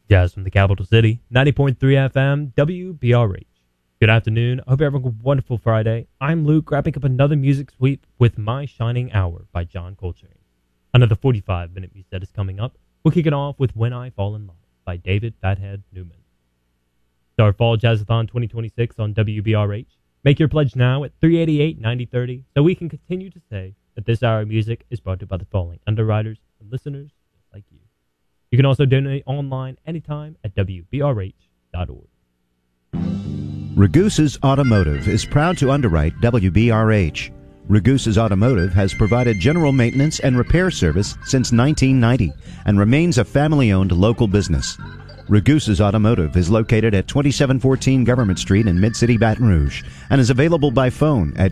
Jazz from the capital city, 90.3 FM, WBRH. Good afternoon. I hope you're having a wonderful Friday. I'm Luke, wrapping up another music sweep with My Shining Hour by John Coltrane. Another 45-minute music set is coming up. We'll kick it off with When I Fall in Love by David Fathead Newman. Start Fall Jazzathon 2026 on WBRH. Make your pledge now at 388-9030 so we can continue to say that this hour of music is brought to you by the following underwriters and listeners just like you. You can also donate online anytime at WBRH.org. Ragusa's Automotive is proud to underwrite WBRH. Ragusa's Automotive has provided general maintenance and repair service since 1990 and remains a family-owned local business. Ragusa's Automotive is located at 2714 Government Street in Mid-City Baton Rouge and is available by phone at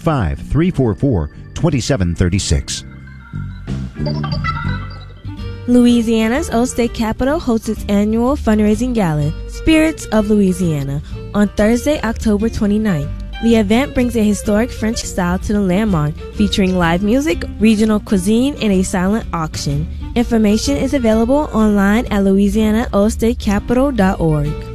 225-344-2736. Louisiana's Old State Capitol hosts its annual fundraising gala, Spirits of Louisiana, on Thursday, October 29th. The event brings a historic French style to the landmark, featuring live music, regional cuisine, and a silent auction. Information is available online at louisianaoldstatecapital.org.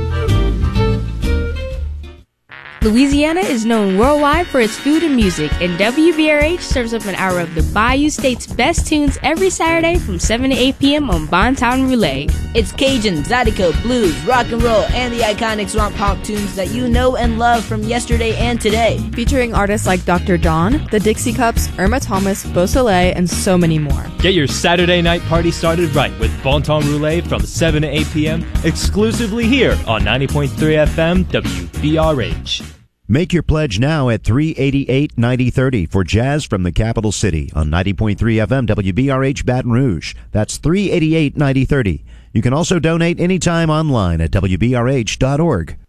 Louisiana is known worldwide for its food and music, and WBRH serves up an hour of the Bayou State's best tunes every Saturday from 7 to 8 p.m. on Bontown Roulette. It's Cajun, Zydeco, blues, rock and roll, and the iconic swamp pop tunes that you know and love from yesterday and today. Featuring artists like Dr. John, the Dixie Cups, Irma Thomas, Beausoleil, and so many more. Get your Saturday night party started right with Bontown Roulette from 7 to 8 p.m. exclusively here on 90.3 FM WBRH. Make your pledge now at 388-9030 for Jazz from the capital city on 90.3 FM WBRH Baton Rouge. That's 388-9030. You can also donate anytime online at WBRH.org.